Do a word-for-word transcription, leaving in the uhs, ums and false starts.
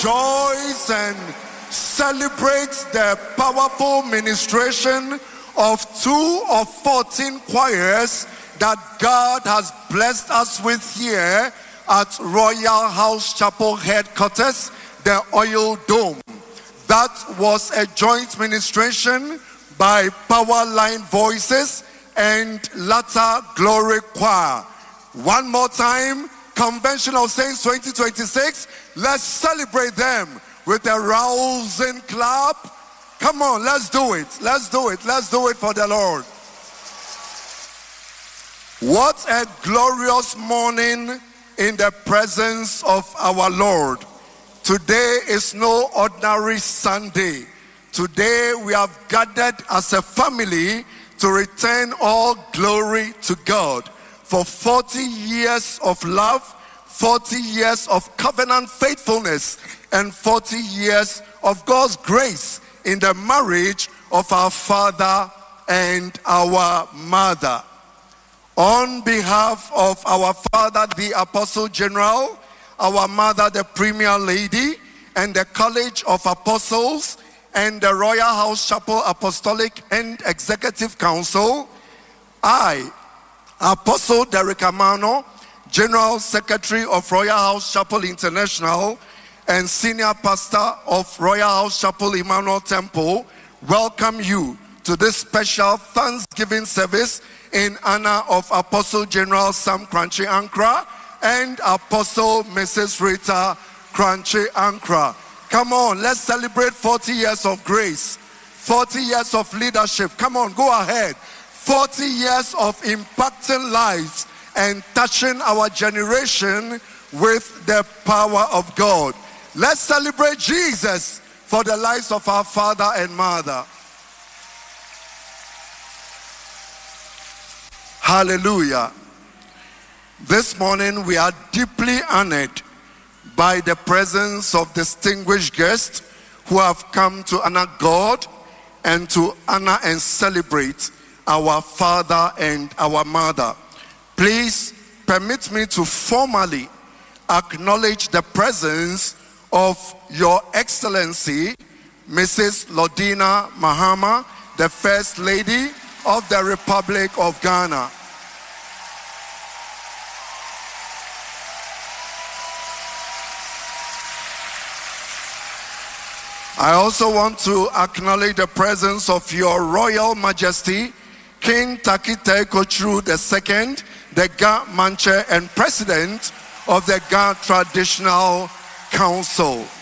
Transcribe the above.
rejoice and celebrate the powerful ministration of two of fourteen choirs that God has blessed us with here at Royal House Chapel headquarters, the Oil Dome. That was a joint ministration by Powerline Voices and Latter Glory Choir. One more time, Convention of Saints twenty twenty-six. Let's celebrate them with a rousing clap. Come on, let's do it. Let's do it. Let's do it for the Lord. What a glorious morning in the presence of our Lord. Today is no ordinary Sunday. Today we have gathered as a family to return all glory to God for forty years of love, forty years of covenant faithfulness, and forty years of God's grace in the marriage of our father and our mother. On behalf of our father, the Apostle General, our mother, the Premier Lady, and the College of Apostles, and the Royal House Chapel Apostolic and Executive Council, I, Apostle Derek Amano, General Secretary of Royal House Chapel International and Senior Pastor of Royal House Chapel Emmanuel Temple, welcome you to this special Thanksgiving service in honor of Apostle General Sam Kranchi Ankra and Apostle Missus Rita Kranchi Ankra. Come on, let's celebrate forty years of grace, forty years of leadership. Come on, go ahead. forty years of impacting lives and touching our generation with the power of God. Let's celebrate Jesus for the lives of our father and mother. Hallelujah. This morning we are deeply honored by the presence of distinguished guests who have come to honor God and to honor and celebrate our father and our mother. Please permit me to formally acknowledge the presence of Your Excellency, Missus Lodina Mahama, the First Lady of the Republic of Ghana. I also want to acknowledge the presence of Your Royal Majesty, King Takite Kochru the Second, the Ga Manche and President of the Ga Traditional Council.